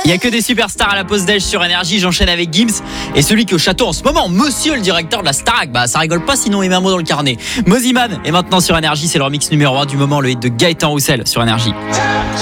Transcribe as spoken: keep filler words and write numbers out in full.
Il y a que des superstars à la pause déj sur Énergie. J'enchaîne avec Gims et celui qui est au château en ce moment, monsieur le directeur de la Starac. Bah ça rigole pas, sinon il met un mot dans le carnet. Moziman est maintenant sur Énergie, c'est le remix numéro un du moment, le hit de Gaëtan Roussel sur Énergie.